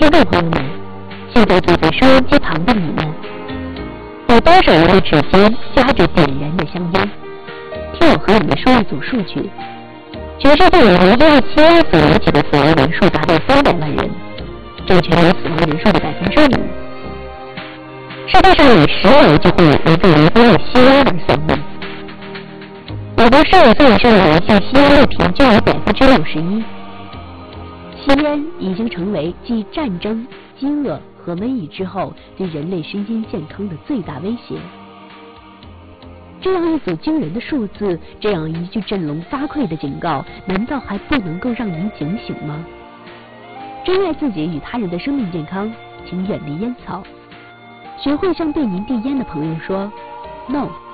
听众朋友们，现在坐在收音机旁的你们，有多少人的指尖夹着点燃的香烟？听我和你们说一组数据：全世界有1.7亿所引起的死亡人数达到300万人，占全球死亡人数的5%。世界上每10人就会一个人因为吸烟而丧命。美国15岁以上的人向吸烟率平均为61%。吸烟已经成为继战争、饥饿和瘟疫之后对人类身心健康的最大威胁。这样一组惊人的数字，这样一句振聋发聩的警告，难道还不能够让您警醒吗？珍爱自己与他人的生命健康，请远离烟草。学会向对您递烟的朋友说 “No”。